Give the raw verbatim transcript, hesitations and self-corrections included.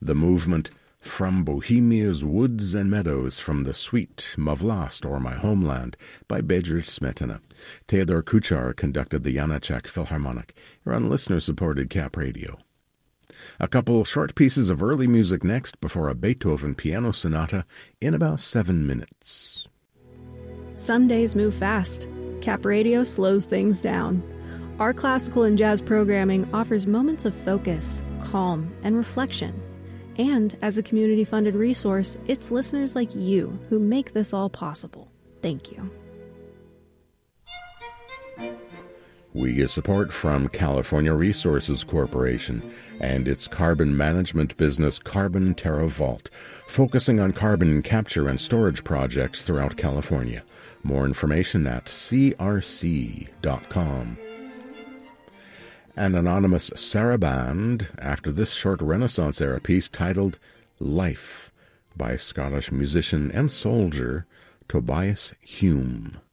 the movement From Bohemia's Woods and Meadows, from the Suite Mavlast, or My Homeland, by Bedřich Smetana. Theodor Kuchar conducted the Janacek Philharmonic. You're on listener-supported Cap Radio. A couple short pieces of early music next before a Beethoven piano sonata in about seven minutes. Some days move fast. Cap Radio slows things down. Our classical and jazz programming offers moments of focus, calm, and reflection. And as a community-funded resource, it's listeners like you who make this all possible. Thank you. We get support from California Resources Corporation and its carbon management business Carbon Terra Vault, focusing on carbon capture and storage projects throughout California. More information at c r c dot com. An anonymous saraband after this short Renaissance-era piece titled Life by Scottish musician and soldier Tobias Hume.